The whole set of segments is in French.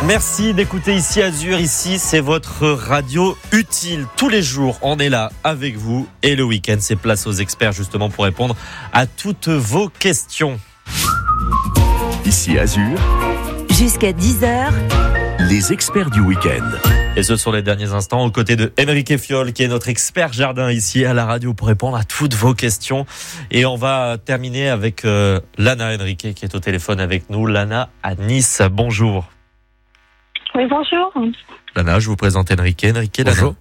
Merci d'écouter ici Azur. Ici, c'est votre radio utile. Tous les jours, on est là avec vous. Et le week-end, c'est place aux experts justement pour répondre à toutes vos questions. Ici Azur, jusqu'à 10h, les experts du week-end. Et ce sont les derniers instants aux côtés de Enrique Fiol, qui est notre expert jardin ici à la radio pour répondre à toutes vos questions. Et on va terminer avec Lana Enrique qui est au téléphone avec nous. Lana à Nice, bonjour. Oui, bonjour. Lana, je vous présente Enrique. Enrique, Lana. Bonjour.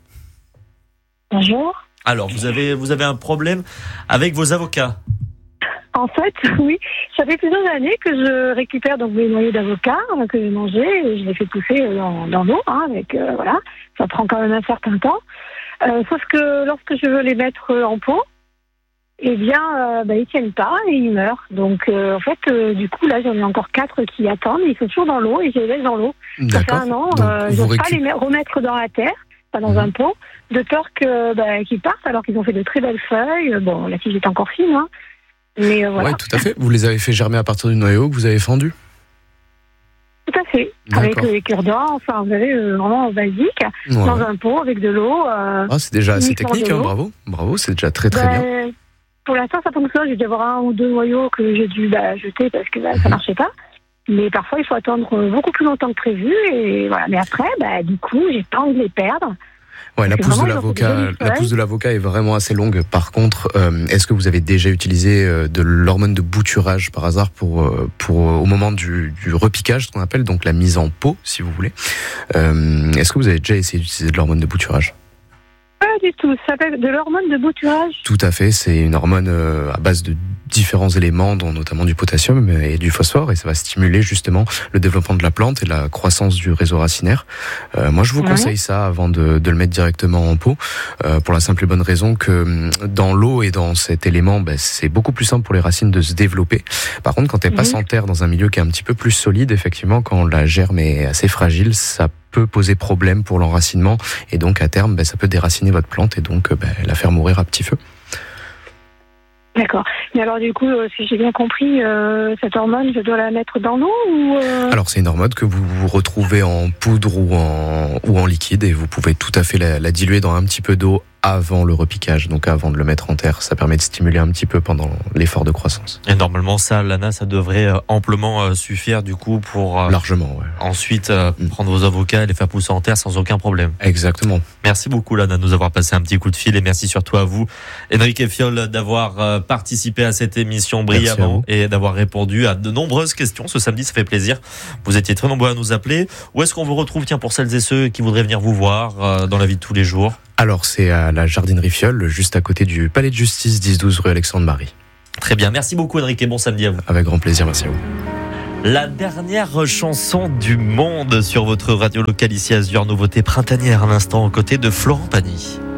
Bonjour. Alors, vous avez un problème avec vos avocats. En fait, oui, ça fait plusieurs années que je récupère donc mes noyaux d'avocat que j'ai mangés et je les fais pousser dans l'eau, voilà. Ça prend quand même un certain temps. Sauf que lorsque je veux les mettre en pot, eh bien, ils tiennent pas et ils meurent. Donc, du coup, là, j'en ai encore 4 qui attendent. Ils sont toujours dans l'eau et je les laisse dans l'eau. Ça fait un an. Je ne veux pas les remettre dans la terre, pas dans un pot, de peur qu'ils partent alors qu'ils ont fait de très belles feuilles. Bon, la tige est encore fine, hein. Mais voilà. Oui, tout à fait. Vous les avez fait germer à partir du noyau que vous avez fendu? Tout à fait. Avec les cure-dents, vous savez, vraiment basique, dans un pot avec de l'eau. C'est déjà assez technique, hein, bravo, c'est déjà très bien. Pour l'instant, ça fonctionne. J'ai dû avoir 1 ou 2 noyaux que j'ai dû jeter parce que ça marchait pas. Mais parfois, il faut attendre beaucoup plus longtemps que prévu. Et voilà. Mais après, du coup, j'ai pas envie de les perdre. Ouais, la pousse de l'avocat est vraiment assez longue. Par contre, est-ce que vous avez déjà utilisé de l'hormone de bouturage par hasard pour au moment du repiquage, ce qu'on appelle donc la mise en pot, si vous voulez. Est-ce que vous avez déjà essayé d'utiliser de l'hormone de bouturage? Pas du tout. Ça s'appelle de l'hormone de bouturage? Tout à fait. C'est une hormone à base de différents éléments, dont notamment du potassium et du phosphore, et ça va stimuler justement le développement de la plante et la croissance du réseau racinaire. Moi, je vous conseille ça avant de le mettre directement en pot, pour la simple et bonne raison que dans l'eau et dans cet élément, c'est beaucoup plus simple pour les racines de se développer. Par contre, quand elles passent en terre dans un milieu qui est un petit peu plus solide, effectivement, quand la germe est assez fragile, ça peut poser problème pour l'enracinement, et donc à terme, ça peut déraciner votre plante et donc la faire mourir à petit feu. D'accord. Mais alors du coup, si j'ai bien compris, cette hormone, je dois la mettre dans l'eau ou Alors c'est une hormone que vous retrouvez en poudre ou en liquide, et vous pouvez tout à fait la diluer dans un petit peu d'eau avant le repiquage, donc avant de le mettre en terre. Ça permet de stimuler un petit peu pendant l'effort de croissance. Et normalement, ça, Lana, ça devrait amplement suffire du coup pour largement, ouais. Ensuite prendre vos avocats et les faire pousser en terre sans aucun problème. Exactement. Merci beaucoup, Lana, de nous avoir passé un petit coup de fil, et merci surtout à vous, Enrique Fiol, d'avoir participé à cette émission brillamment et d'avoir répondu à de nombreuses questions ce samedi. Ça fait plaisir. Vous étiez très nombreux à nous appeler. Où est-ce qu'on vous retrouve, pour celles et ceux qui voudraient venir vous voir dans la vie de tous les jours? Alors, c'est à la jardinerie Fiol, juste à côté du palais de justice, 10-12 rue Alexandre-Marie. Très bien. Merci beaucoup, Enrique. Bon samedi à vous. Avec grand plaisir. Merci à vous. La dernière chanson du monde sur votre radio locale ici Azur, nouveauté printanière à l'instant aux côtés de Florent Pagny.